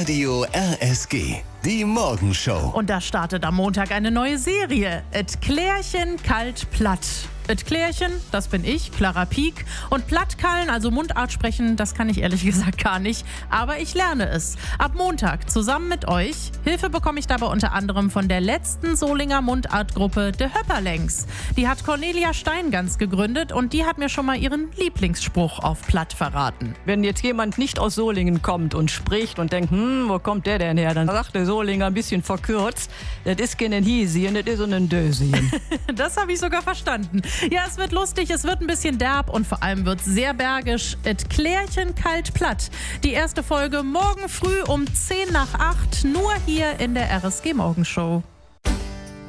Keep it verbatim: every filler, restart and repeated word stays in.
Radio R S G, die Morgenshow. Und da startet am Montag eine neue Serie. Et Klärchen kalt platt. Et Klärchen, das bin ich, Clara Pieck. Und Plattkallen, also Mundart sprechen, das kann ich ehrlich gesagt gar nicht. Aber ich lerne es. Ab Montag zusammen mit euch. Hilfe bekomme ich dabei unter anderem von der letzten Solinger Mundartgruppe De Höpperlängs. Die hat Cornelia Steingans gegründet und die hat mir schon mal ihren Lieblingsspruch auf Platt verraten. Wenn jetzt jemand nicht aus Solingen kommt und spricht und denkt, hm, wo kommt der denn her? Dann sagt der Solinger ein bisschen verkürzt, das ist kein Hiesien, das ist ein Dösien. Das habe ich sogar verstanden. Ja, es wird lustig, es wird ein bisschen derb und vor allem wird sehr bergisch. Et Klärchen kalt platt. Die erste Folge morgen früh um zehn nach acht, nur hier in der R S G Morgenshow.